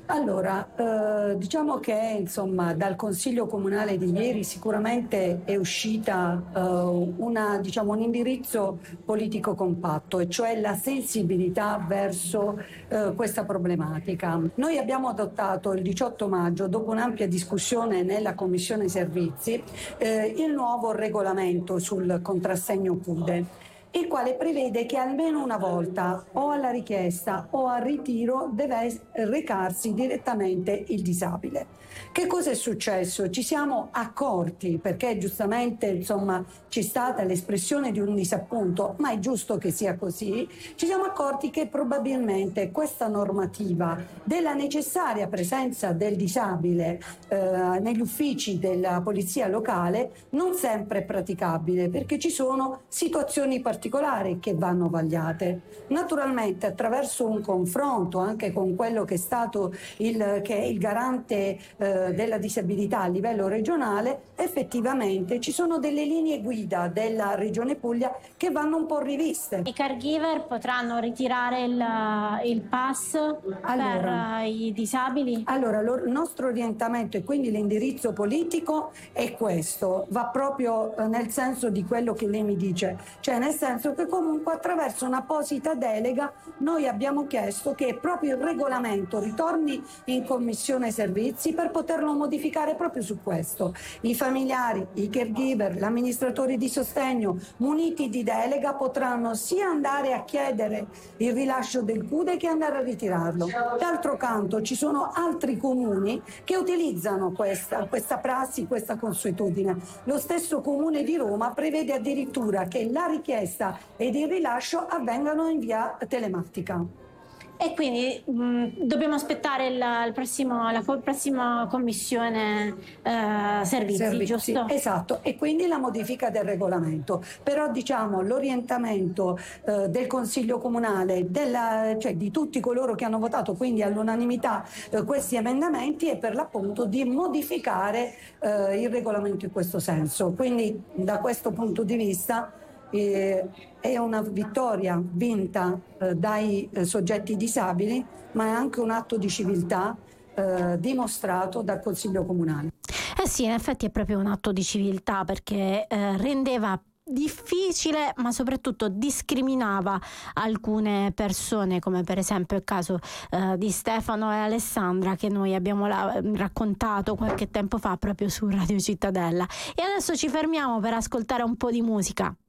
Allora, diciamo che insomma dal Consiglio Comunale di ieri sicuramente è uscita un indirizzo politico compatto, e cioè la sensibilità verso questa problematica. Noi abbiamo adottato il 18 maggio, dopo un'ampia discussione nella Commissione Servizi, il nuovo regolamento sul contrassegno CUDE, il quale prevede che almeno una volta, o alla richiesta o al ritiro, deve recarsi direttamente il disabile. Che cosa è successo? Ci siamo accorti, perché giustamente insomma c'è stata l'espressione di un disappunto, ma è giusto che sia così, ci siamo accorti che probabilmente questa normativa della necessaria presenza del disabile negli uffici della polizia locale non sempre è praticabile, perché ci sono situazioni particolari che vanno vagliate. Naturalmente attraverso un confronto anche con quello che è stato che è il garante della disabilità a livello regionale, effettivamente ci sono delle linee guida della Regione Puglia che vanno un po' riviste. I caregiver potranno ritirare il pass per i disabili? Allora, il nostro orientamento e quindi l'indirizzo politico è questo, va proprio nel senso di quello che lei mi dice, cioè nel senso che comunque attraverso un'apposita delega noi abbiamo chiesto che proprio il regolamento ritorni in Commissione Servizi per poterlo modificare proprio su questo. I familiari, i caregiver, gli amministratori di sostegno muniti di delega potranno sia andare a chiedere il rilascio del CUDE che andare a ritirarlo. D'altro canto ci sono altri comuni che utilizzano questa prassi, questa consuetudine. Lo stesso Comune di Roma prevede addirittura che la richiesta ed il rilascio avvengano in via telematica. E quindi dobbiamo aspettare la prossima commissione servizi, giusto? Esatto, e quindi la modifica del regolamento. Però diciamo l'orientamento del Consiglio Comunale, cioè di tutti coloro che hanno votato quindi all'unanimità questi emendamenti, è per l'appunto di modificare il regolamento in questo senso. Quindi da questo punto di vista è una vittoria vinta dai soggetti disabili, ma è anche un atto di civiltà dimostrato dal Consiglio Comunale. Sì, in effetti è proprio un atto di civiltà, perché rendeva difficile, ma soprattutto discriminava alcune persone, come per esempio il caso di Stefano e Alessandra, che noi abbiamo raccontato qualche tempo fa proprio su Radio Cittadella. E adesso ci fermiamo per ascoltare un po' di musica.